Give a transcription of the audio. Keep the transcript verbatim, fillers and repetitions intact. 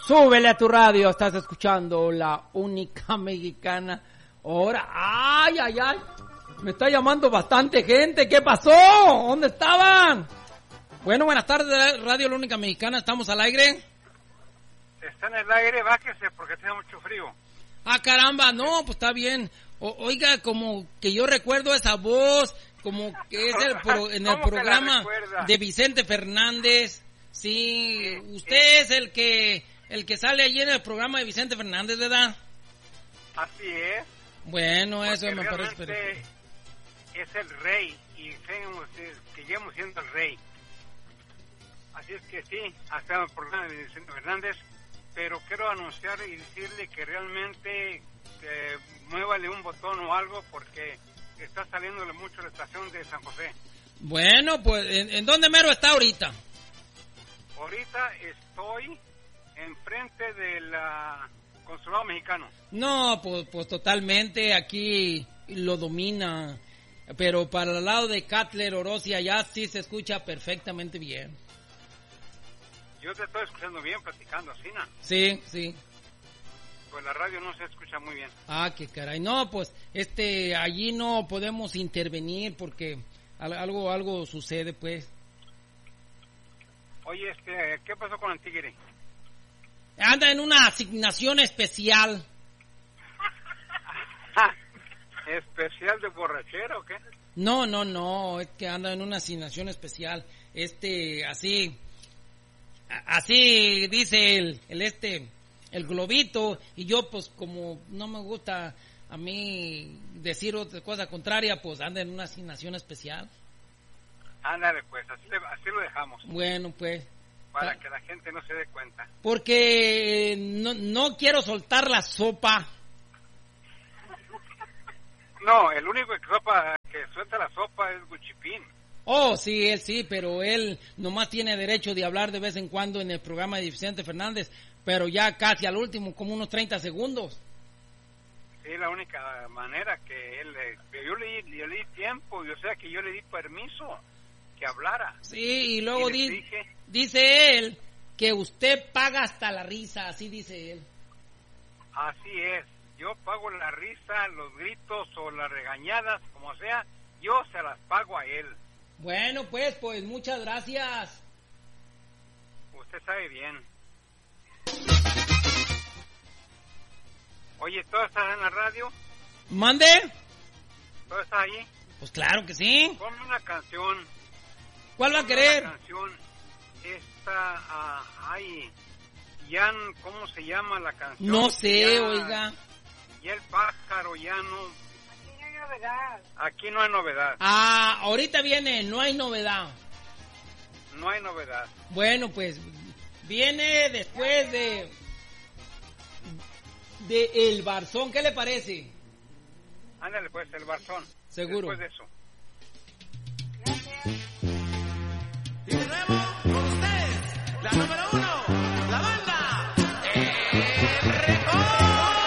Súbele a tu radio, estás escuchando la única mexicana. Ahora, ay, ay, ay, me está llamando bastante gente. ¿Qué pasó? ¿Dónde estaban? Bueno, buenas tardes, Radio La Única Mexicana, ¿estamos al aire? Está en el aire, bájese porque tiene mucho frío. Ah, caramba, no, pues está bien. O, oiga, como que yo recuerdo esa voz, como que es el pro, en el programa de Vicente Fernández. Sí, sí, usted sí. Es el que el que sale allí en el programa de Vicente Fernández, ¿verdad? Así es. Bueno, eso me parece perfecto. Es el rey y seguimos siendo el rey. Así es que sí, hasta el programa de Vicente Fernández, pero quiero anunciar y decirle que realmente eh, muévale un botón o algo porque está saliéndole mucho la estación de San José. Bueno, pues, ¿en, en dónde mero está ahorita? Ahorita estoy enfrente del consulado mexicano. No, pues, pues totalmente, aquí lo domina, pero para el lado de Cutler, Orosi, allá sí se escucha perfectamente bien. Yo te estoy escuchando bien platicando, ¿sí, no? Sí, sí. Pues la radio no se escucha muy bien. Ah, qué caray. No, pues, este, allí no podemos intervenir porque algo, algo sucede, pues. Oye, este, ¿qué pasó con el tigre? Anda en una asignación especial. ¿Especial de borrachera o qué? No, no, no, es que anda en una asignación especial. Este, así, así dice el, el este, el globito, y yo pues como no me gusta a mí decir otra cosa contraria, pues anda en una asignación especial. Ándale, pues, así, le, así lo dejamos. Bueno, pues. Para que la gente no se dé cuenta. Porque no, no quiero soltar la sopa. No, el único que, sopa, que suelta la sopa es Guchipín. Oh, sí, él sí, pero él nomás tiene derecho de hablar de vez en cuando en el programa de Vicente Fernández, pero ya casi al último, como unos treinta segundos. Sí, la única manera que él... Yo le, yo le di tiempo, y o sea que yo le di permiso que hablara. Sí, y luego y di, dije, dice él que usted paga hasta la risa, así dice él. Así es, yo pago la risa, los gritos o las regañadas, como sea, yo se las pago a él. Bueno, pues, pues, muchas gracias. Usted sabe bien. Oye, ¿todo está en la radio? ¿Mande? ¿Todo está ahí? Pues claro que sí. Ponme una canción. ¿Cuál va a querer? Una canción, esta, uh, ay, Jan, ¿cómo se llama la canción? No sé, ya, oiga. Y el pájaro ya no... Aquí no hay novedad. Aquí no hay novedad. Ah, ahorita viene, no hay novedad. No hay novedad. Bueno, pues, viene después de... de El Barzón, ¿qué le parece? Ándale, pues, El Barzón. Seguro. Después de eso.